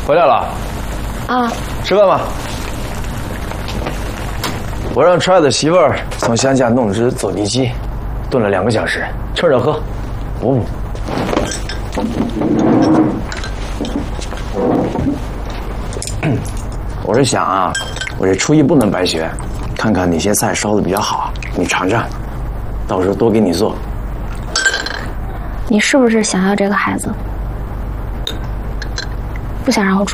回来了。 啊， 吃饭吧。我让川的媳妇儿从乡下弄只走地鸡，炖了2个小时，趁热喝，补补。我是想啊，我这初一不能白学，看看哪些菜烧的比较好，你尝尝，到时候多给你做。 你是不是想要这个孩子？不想让我出